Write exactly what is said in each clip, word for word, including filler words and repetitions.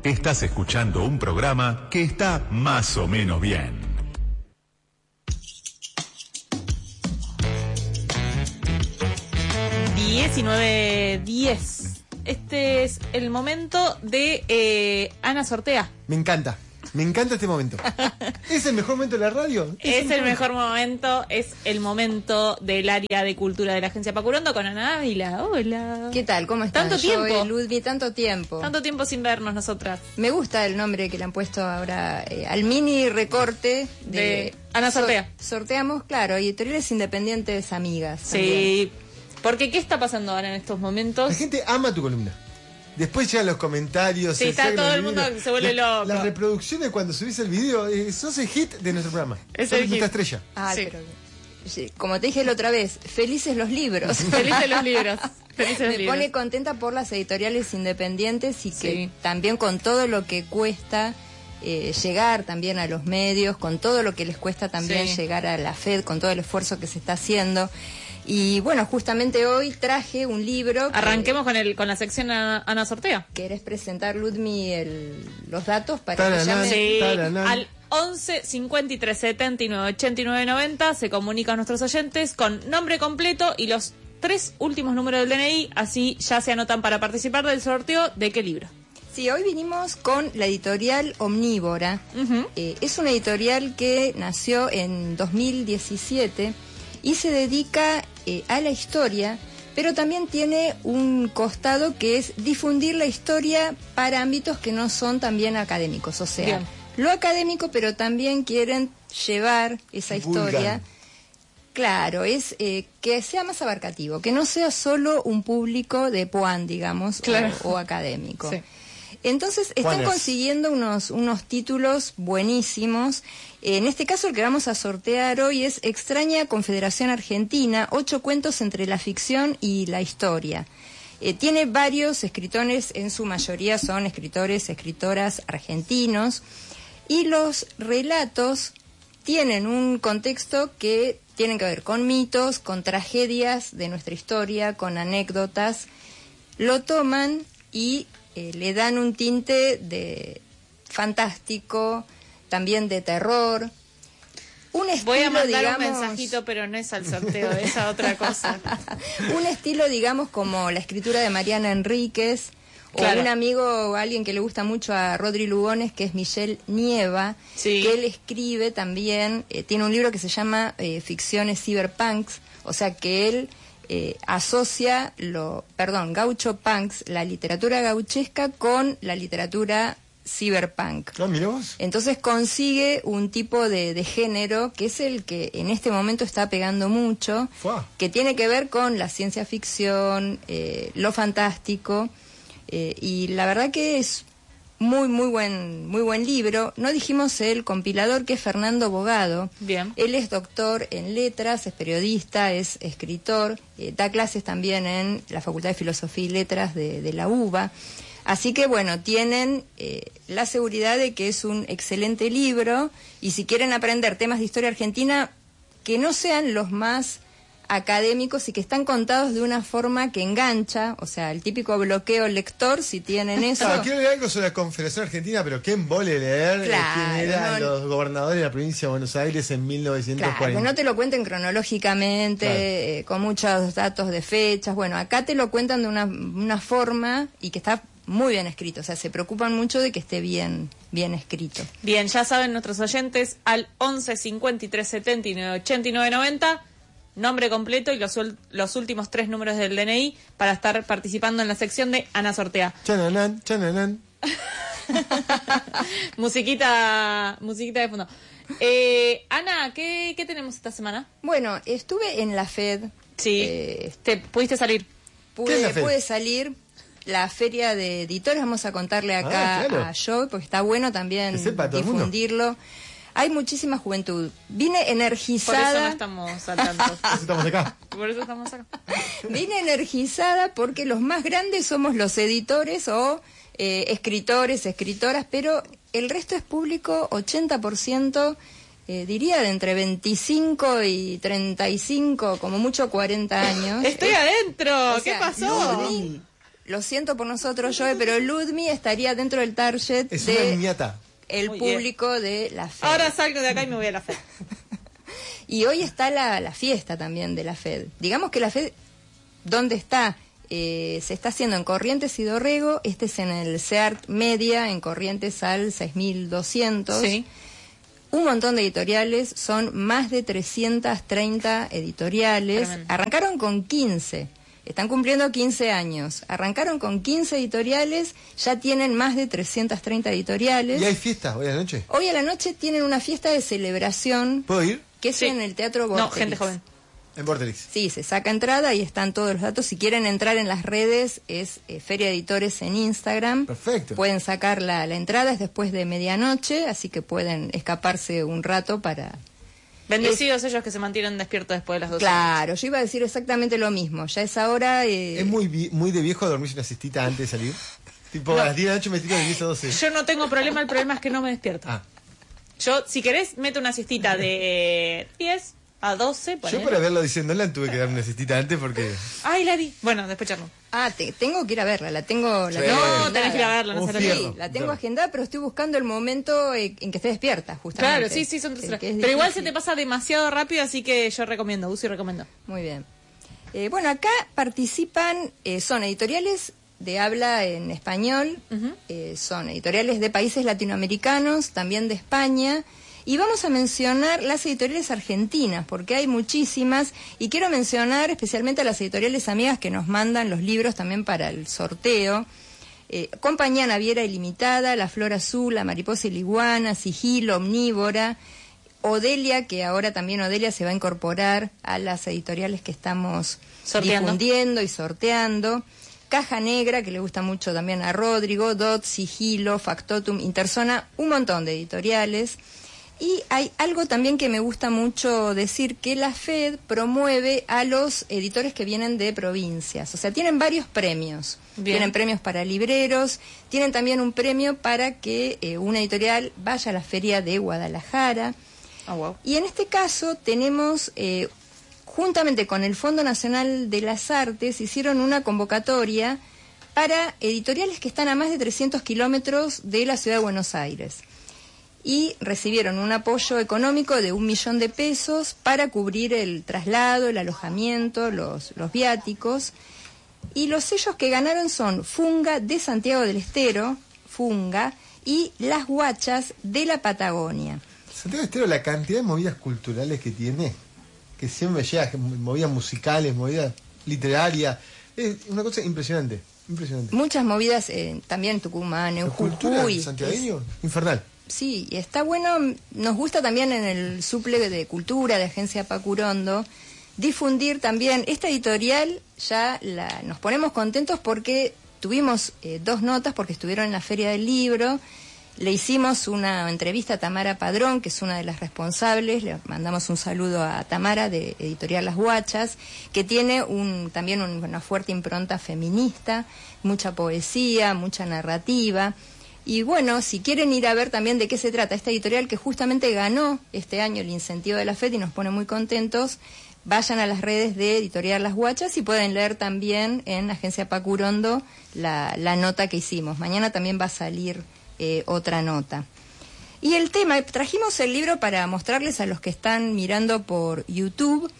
Estás escuchando un programa que está más o menos bien. diecinueve diez. Este es el momento de eh, Ana Sortea. Me encanta. Me encanta este momento. ¿Es el mejor momento de la radio? Es, es el mejor momento, es el momento del área de cultura de la Agencia Pacurondo con Ana Ávila. Hola. ¿Qué tal? ¿Cómo están? Tanto tiempo. Yo, Ludwig, tanto tiempo. Tanto tiempo sin vernos nosotras. Me gusta el nombre que le han puesto ahora eh, al mini recorte de, de Ana Sortea. Sor- sorteamos, claro, editoriales independientes amigas. Sí. También. Porque ¿qué está pasando ahora en estos momentos? La gente ama tu columna. Después llegan los comentarios. Sí, está todo el mundo que se vuelve la, loco. Las reproducciones cuando subís el video, eh, sos el hit de nuestro programa. Es sos el nuestra hit. estrella. Ah, sí. pero sí, como te dije la otra vez, felices los libros. Felices los libros. Felices Me los libros. pone contenta por las editoriales independientes y que Sí. también con todo lo que cuesta eh, llegar también a los medios, con todo lo que les cuesta también Sí. llegar a la F E D, con todo el esfuerzo que se está haciendo. Y bueno, justamente hoy traje un libro. Que, Arranquemos con el con la sección Ana, Ana Sortea. ¿Querés presentar, Ludmi, el, los datos para Taranán. que llame? Sí, Taranán. al once cincuenta y tres setenta y nueve ochenta y nueve noventa se comunican nuestros oyentes con nombre completo y los tres últimos números del D N I, así ya se anotan para participar del sorteo de qué libro. Sí, hoy vinimos con la editorial Omnívora. Uh-huh. Eh, es una editorial que nació en dos mil diecisiete y se dedica eh, a la historia, pero también tiene un costado que es difundir la historia para ámbitos que no son también académicos. O sea, Bien. lo académico, pero también quieren llevar esa Divulgan. historia. Claro, es eh, que sea más abarcativo, que no sea solo un público de Puan, digamos, Claro. o, o académico. Sí. Entonces están Juanes. consiguiendo unos, unos títulos buenísimos. En este caso el que vamos a sortear hoy es Extraña Confederación Argentina, ocho cuentos entre la ficción y la historia. Eh, tiene varios escritores, en su mayoría son escritores, escritoras argentinos, y los relatos tienen un contexto que tienen que ver con mitos, con tragedias de nuestra historia, con anécdotas. Lo toman y eh, le dan un tinte de fantástico, también de terror. Un estilo, Voy a mandar digamos, un mensajito, pero no es al sorteo, es a otra cosa. un estilo, digamos, como la escritura de Mariana Enríquez, Claro. o un amigo o alguien que le gusta mucho a Rodri Lugones, que es Michelle Nieva, Sí. que él escribe también, eh, tiene un libro que se llama eh, Ficciones Cyberpunks, o sea que él eh, asocia lo, perdón, gaucho punks, la literatura gauchesca con la literatura cyberpunk. Ah, mirá vos. Entonces consigue un tipo de, de género que es el que en este momento está pegando mucho, Fua. que tiene que ver con la ciencia ficción, eh, lo fantástico, eh, y la verdad que es muy, muy buen, muy buen libro. No dijimos el compilador, que es Fernando Bogado. Bien. Él es doctor en letras, es periodista, es escritor, eh, da clases también en la Facultad de Filosofía y Letras de, de la UBA. Así que bueno, tienen eh, la seguridad de que es un excelente libro, y si quieren aprender temas de historia argentina que no sean los más académicos y que están contados de una forma que engancha, o sea, el típico bloqueo lector, si tienen eso. Ah, quiero leer algo sobre la Confederación Argentina, pero qué embole leer eh, Claro, quién eran no- los gobernadores de la provincia de Buenos Aires en mil novecientos Claro, cuarenta. que no te lo cuenten cronológicamente, Claro. eh, con muchos datos de fechas. Bueno, acá te lo cuentan de una, una forma y que está muy bien escrito. O sea, se preocupan mucho de que esté bien, bien escrito. Bien, ya saben nuestros oyentes, al once cincuenta y tres setenta y nueve ochenta y nueve noventa, nombre completo y los, ul- los últimos tres números del D N I para estar participando en la sección de Ana Sortea. Chananán, chananán. musiquita, musiquita de fondo. Eh, Ana, ¿qué, ¿qué tenemos esta semana? Bueno, estuve en la F E D. Sí, eh, te pudiste salir. ¿Qué es la pude, F E D? pude salir. La feria de editores, vamos a contarle acá Ah, claro. a Joe, porque está bueno también Que sepa todo el mundo. difundirlo. Hay muchísima juventud. Vine Por eso no energizada. estamos al tanto. Por eso estamos acá. Por eso estamos acá. Vine energizada porque los más grandes somos los editores o eh, escritores, escritoras, pero el resto es público, ochenta por ciento, eh, diría de entre veinticinco y treinta y cinco, como mucho cuarenta años. Estoy Eh, adentro. o ¿Qué sea, pasó? no, ni- Lo siento por nosotros, Joe, pero Ludmi estaría dentro del target Es una de niñata. el Muy público de la FED. Ahora salgo de acá y me voy a la FED. Y hoy está la, la fiesta también de la FED. Digamos que la FED, ¿dónde está? Eh, se está haciendo en Corrientes y Dorrego. Este es en el CEART Media, en Corrientes al seis mil doscientos. Sí. Un montón de editoriales, son más de trescientas treinta editoriales. Tremendo. Arrancaron con quince. Están cumpliendo quince años. Arrancaron con quince editoriales, ya tienen más de trescientas treinta editoriales. ¿Y hay fiesta hoy a la noche? Hoy a la noche tienen una fiesta de celebración ¿Puedo ir? que es Sí. en el Teatro No, Vorterix. gente joven. En Vorterix. Sí, se saca entrada y están todos los datos. Si quieren entrar en las redes, es eh, Feria Editores en Instagram. Perfecto. Pueden sacar la, la entrada, es después de medianoche, así que pueden escaparse un rato para... Bendecidos ellos que se mantienen despiertos después de las doce. Claro, yo iba a decir exactamente lo mismo. Ya es ahora... eh, ¿Es muy, vi- muy de viejo dormirse una siestita antes de salir? Tipo, a las diez de la noche me tiro de diez a doce. Yo no tengo problema, el problema es que no me despierto. Ah, Yo, si querés, meto una siestita de diez a doce. yo ponele. para verlo diciendo Nolan tuve que dar una siestita antes porque... Ay, la vi. Bueno, después charlo. Ah, te- tengo que ir a verla, la tengo... La Sí. tengo No, agendada. tenés que ir a verla, no Un se lo fierro. digo. Sí, la tengo Claro. agendada, pero estoy buscando el momento eh, en que esté despierta, justamente. Claro, sí, sí, son tres Eh, horas. que es Pero igual se difícil. te pasa demasiado rápido, así que yo recomiendo, Uzi recomiendo. Muy bien. Eh, bueno, acá participan, eh, son editoriales de habla en español, Ujú. eh, son editoriales de países latinoamericanos, también de España, y vamos a mencionar las editoriales argentinas, porque hay muchísimas, y quiero mencionar especialmente a las editoriales amigas que nos mandan los libros también para el sorteo. Eh, Compañía Naviera Ilimitada, La Flor Azul, La Mariposa y la Iguana, Sigilo, Omnívora, Odelia, que ahora también Odelia se va a incorporar a las editoriales que estamos Sorteando. difundiendo y sorteando. Caja Negra, que le gusta mucho también a Rodrigo, Dot, Sigilo, Factotum, Interzona, un montón de editoriales. Y hay algo también que me gusta mucho decir, que la FED promueve a los editores que vienen de provincias. O sea, tienen varios premios. Bien. Tienen premios para libreros, tienen también un premio para que eh, una editorial vaya a la feria de Guadalajara. Oh, wow. Y en este caso tenemos, eh, juntamente con el Fondo Nacional de las Artes, hicieron una convocatoria para editoriales que están a más de trescientos kilómetros de la ciudad de Buenos Aires. Y recibieron un apoyo económico de un millón de pesos para cubrir el traslado, el alojamiento, los, los viáticos. Y los sellos que ganaron son Funga de Santiago del Estero, Funga, y Las Guachas de la Patagonia. Santiago Estero, la cantidad de movidas culturales que tiene, que siempre llega, movidas musicales, movidas literarias, es una cosa impresionante, impresionante. Muchas movidas eh, también en Tucumán, en La cultura Jujuy. santiagueño, infernal. Sí, y está bueno, nos gusta también en el suple de cultura de Agencia Pacurondo difundir también esta editorial. Ya la, nos ponemos contentos porque tuvimos eh, dos notas, porque estuvieron en la Feria del Libro. Le hicimos una entrevista a Tamara Padrón, que es una de las responsables. Le mandamos un saludo a Tamara de Editorial Las Guachas, que tiene un, también un- una fuerte impronta feminista, mucha poesía, mucha narrativa. Y bueno, si quieren ir a ver también de qué se trata esta editorial, que justamente ganó este año el incentivo de la FED y nos pone muy contentos, vayan a las redes de Editorial Las Guachas y pueden leer también en Agencia Pacurondo la, la nota que hicimos. Mañana también va a salir eh, otra nota. Y el tema, trajimos el libro para mostrarles a los que están mirando por YouTube.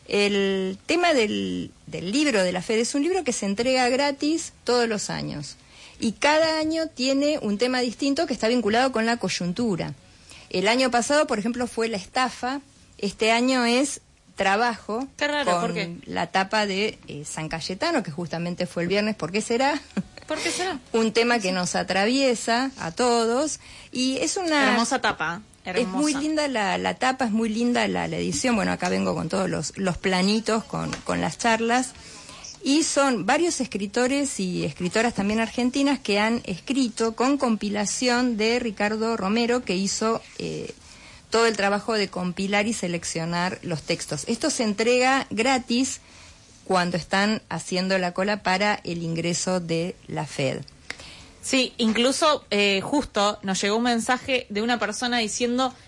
El tema del, del libro de la FED es un libro que se entrega gratis todos los años. Y cada año tiene un tema distinto que está vinculado con la coyuntura. El año pasado, por ejemplo, fue la estafa. Este año es trabajo. Qué raro, con ¿por qué? la tapa de eh, San Cayetano, que justamente fue el viernes. ¿Por qué será? ¿Por qué será? Un tema que nos atraviesa a todos. Y es una... Hermosa tapa. Hermosa. Es muy linda la, la tapa, es muy linda la, la edición. Bueno, acá vengo con todos los, los planitos, con, con las charlas. Y son varios escritores y escritoras también argentinas que han escrito con compilación de Ricardo Romero, que hizo eh, todo el trabajo de compilar y seleccionar los textos. Esto se entrega gratis cuando están haciendo la cola para el ingreso de la FED. Sí, incluso eh, justo nos llegó un mensaje de una persona diciendo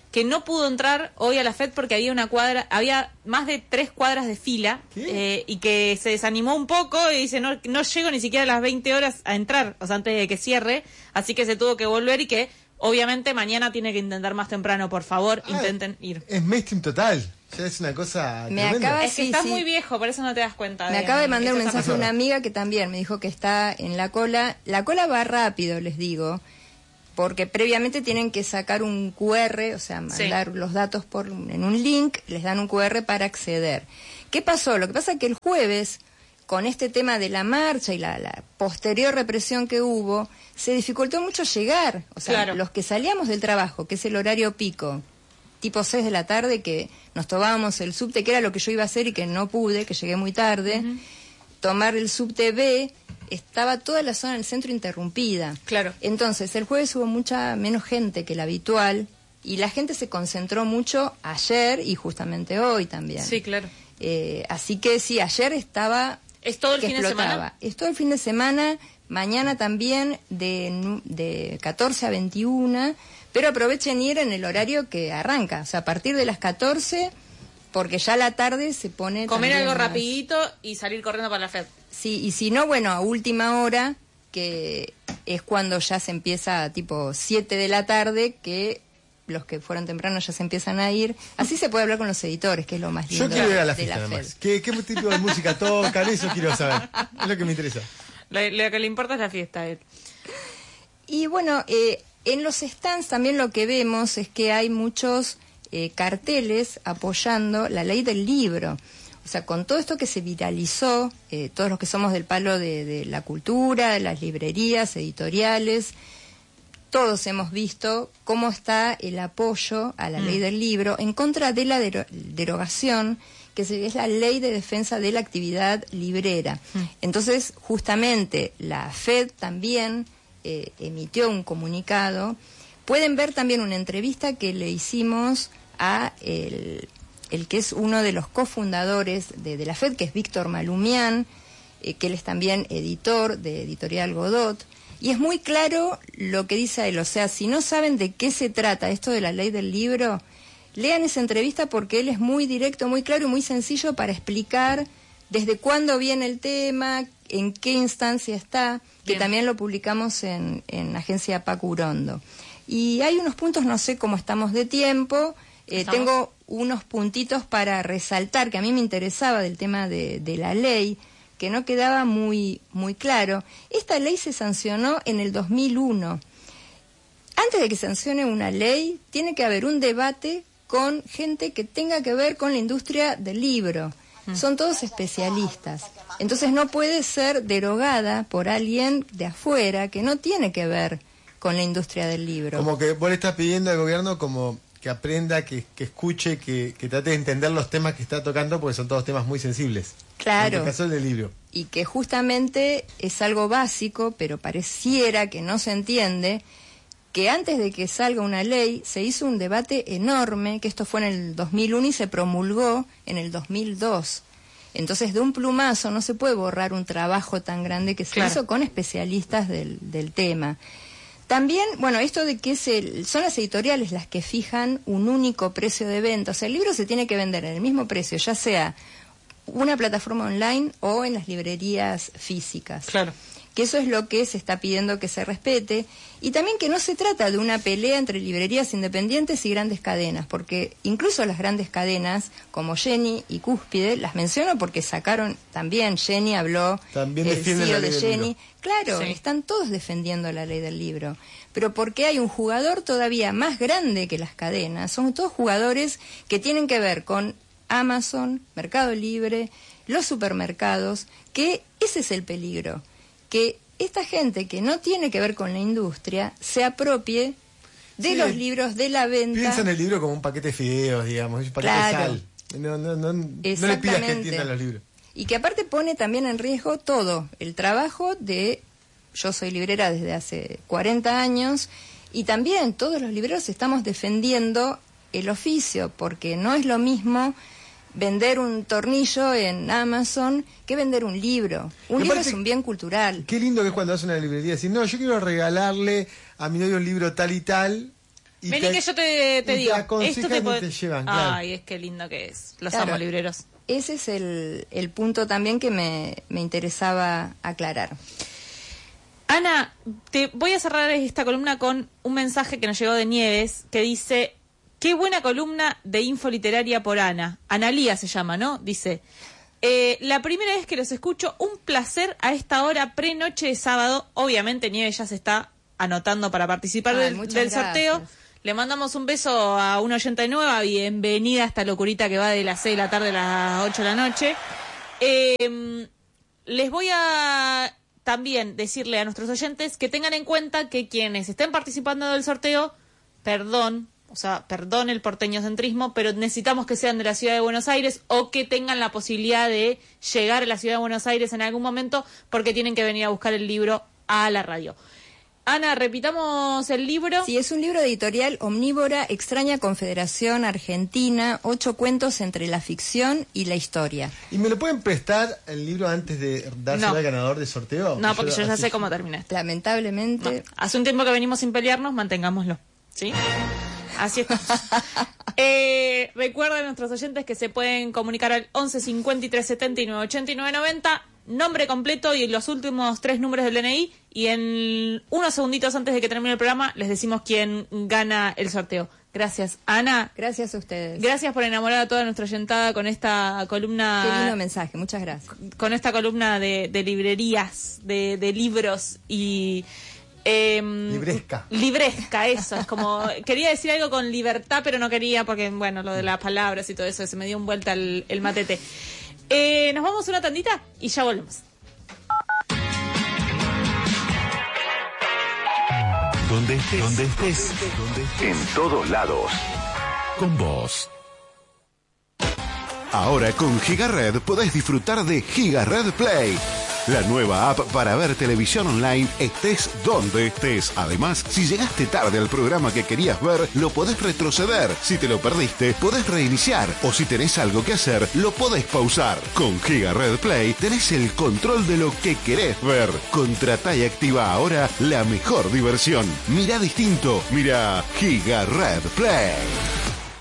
que no pudo entrar hoy a la F E D porque había una cuadra, había más de tres cuadras de fila, eh, y que se desanimó un poco y dice, no, no llego ni siquiera a las veinte horas a entrar, o sea, antes de que cierre, así que se tuvo que volver y que obviamente mañana tiene que intentar más temprano, por favor, ah, intenten ir. Es mainstream total, ya es una cosa me tremenda. acaba, es que sí, estás sí. muy viejo, por eso no te das cuenta. Me de, acaba de mandar un mensaje pasando. una amiga que también me dijo que está en la cola. La cola va rápido, les digo, porque previamente tienen que sacar un cu erre, o sea, mandar sí. los datos por en un link, les dan un cu erre para acceder. ¿Qué pasó? Lo que pasa es que el jueves, con este tema de la marcha y la, la posterior represión que hubo, se dificultó mucho llegar. O sea, claro. los que salíamos del trabajo, que es el horario pico, tipo seis de la tarde, que nos tomábamos el subte, que era lo que yo iba a hacer y que no pude, que llegué muy tarde, uh-huh. tomar el subte B, estaba toda la zona del centro interrumpida. Claro. Entonces, el jueves hubo mucha menos gente que la habitual y la gente se concentró mucho ayer y justamente hoy también. Sí, claro. Eh, así que sí, ayer estaba... ¿Es todo el fin explotaba. de semana? Es todo el fin de semana, mañana también de, de catorce a veintiuna, pero aprovechen ir en el horario que arranca, o sea, a partir de las catorce, porque ya a la tarde se pone... Comer algo más... rapidito y salir corriendo para la F E D. Sí, y si no, bueno, a última hora, que es cuando ya se empieza, tipo siete de la tarde, que los que fueron temprano ya se empiezan a ir. Así se puede hablar con los editores, que es lo más lindo. Yo quiero ir a la de fiesta, la además. ¿Qué, ¿Qué tipo de música tocan? Eso quiero saber. Es lo que me interesa. Lo, lo que le importa es la fiesta a él. Y bueno, eh, en los stands también lo que vemos es que hay muchos eh, carteles apoyando la ley del libro. O sea, con todo esto que se viralizó, eh, todos los que somos del palo de, de la cultura, de las librerías, editoriales, todos hemos visto cómo está el apoyo a la mm. ley del libro en contra de la dero- derogación, que es la ley de defensa de la actividad librera. Mm. Entonces, justamente, la F E D también eh, emitió un comunicado. Pueden ver también una entrevista que le hicimos a el... el que es uno de los cofundadores de, de la F E D, que es Víctor Malumián, eh, que él es también editor de Editorial Godot, y es muy claro lo que dice él. O sea, si no saben de qué se trata esto de la ley del libro, lean esa entrevista porque él es muy directo, muy claro y muy sencillo para explicar desde cuándo viene el tema, en qué instancia está, que Bien. También lo publicamos en, en Agencia Paco Urondo. Y hay unos puntos, no sé cómo estamos de tiempo, eh, tengo unos puntitos para resaltar que a mí me interesaba del tema de, de la ley, que no quedaba muy, muy claro. Esta ley se sancionó en el dos mil uno. Antes de que sancione una ley, tiene que haber un debate con gente que tenga que ver con la industria del libro. Mm. Son todos especialistas. Entonces no puede ser derogada por alguien de afuera que no tiene que ver con la industria del libro. Como que vos le estás pidiendo al gobierno como que aprenda, que, que escuche, que, que trate de entender los temas que está tocando, porque son todos temas muy sensibles. Claro. En el caso del libro. Y que justamente es algo básico, pero pareciera que no se entiende, que antes de que salga una ley se hizo un debate enorme, que esto fue en el dos mil uno y se promulgó en el dos mil dos. Entonces, de un plumazo no se puede borrar un trabajo tan grande que se claro. hizo con especialistas del, del tema. También, bueno, esto de que se, son las editoriales las que fijan un único precio de venta. O sea, el libro se tiene que vender en el mismo precio, ya sea una plataforma online o en las librerías físicas. Claro. Que eso es lo que se está pidiendo que se respete. Y también que no se trata de una pelea entre librerías independientes y grandes cadenas, porque incluso las grandes cadenas, como Jenny y Cúspide, las menciono porque sacaron también, Jenny habló, también el C E O de Jenny. Claro, sí. están todos defendiendo la ley del libro. Pero porque hay un jugador todavía más grande que las cadenas, son todos jugadores que tienen que ver con Amazon, Mercado Libre, los supermercados, que ese es el peligro, que esta gente que no tiene que ver con la industria se apropie de sí, los libros, de la venta. Piensa en el libro como un paquete de fideos, digamos, un paquete claro. de sal. No, no, no, no le pidas que entiendan los libros. Y que aparte pone también en riesgo todo, el trabajo de... Yo soy librera desde hace cuarenta años y también todos los libreros estamos defendiendo el oficio, porque no es lo mismo vender un tornillo en Amazon que vender un libro. Un libro es un bien cultural. Qué lindo que es cuando vas a una librería y decís, no, yo quiero regalarle a mi novio un libro tal y tal, Y Vení te- que yo te, te y digo. te aconsejan esto te, y puede- te llevan, claro. Ay, es que lindo que es. Los Claro. amo, libreros. Ese es el, el punto también que me, me interesaba aclarar. Ana, te voy a cerrar esta columna con un mensaje que nos llegó de Nieves que dice: qué buena columna de info literaria por Ana. Analía se llama, ¿no? Dice: eh, la primera vez que los escucho, un placer a esta hora pre-noche de sábado. Obviamente Nieves ya se está anotando para participar Ay, del, muchas del sorteo. gracias. Le mandamos un beso a una oyente nueva. Bienvenida a esta locurita que va de las seis de la tarde a las ocho de la noche. Eh, les voy a también decirle a nuestros oyentes que tengan en cuenta que quienes estén participando del sorteo, perdón, o sea, perdón el porteñocentrismo, pero necesitamos que sean de la ciudad de Buenos Aires o que tengan la posibilidad de llegar a la ciudad de Buenos Aires en algún momento porque tienen que venir a buscar el libro a la radio. Ana, repitamos el libro. Sí, es un libro de editorial Omnívora, Extraña Confederación Argentina, ocho cuentos entre la ficción y la historia. ¿Y me lo pueden prestar el libro antes de dárselo No. al ganador de sorteo? No, porque yo ya así- sé cómo termina esto. Lamentablemente, No, hace un tiempo que venimos sin pelearnos, mantengámoslo. ¿Sí? Así estamos. eh, recuerden a nuestros oyentes que se pueden comunicar al once cincuenta y tres setenta y nueve ochenta y nueve noventa, nombre completo y los últimos tres números del D N I, y en unos segunditos antes de que termine el programa les decimos quién gana el sorteo. Gracias, Ana. gracias a ustedes. Gracias por enamorar a toda nuestra oyentada con esta columna. Qué lindo mensaje, muchas gracias. Con esta columna de, de librerías, de, de libros y... em, Libresca. Libresca, eso. Es como, quería decir algo con libertad, pero no quería porque, bueno, lo de las palabras y todo eso, se me dio un vuelta el, el matete. Eh, nos vamos a una tandita y ya volvemos. Donde estés, donde estés, donde estés. En todos lados. Con vos. Ahora con GigaRed podés disfrutar de GigaRed Play, la nueva app para ver televisión online estés donde estés. Además, si llegaste tarde al programa que querías ver, lo podés retroceder. Si te lo perdiste, podés reiniciar. O si tenés algo que hacer, lo podés pausar. Con GigaRed Play tenés el control de lo que querés ver. Contratá y activa ahora la mejor diversión. Mirá distinto. Mirá GigaRed Play.